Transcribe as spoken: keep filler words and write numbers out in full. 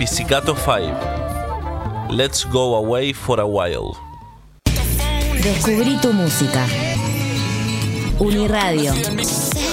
Pizzicato five. Let's go away for a while. Descubrí tu música. Uniradio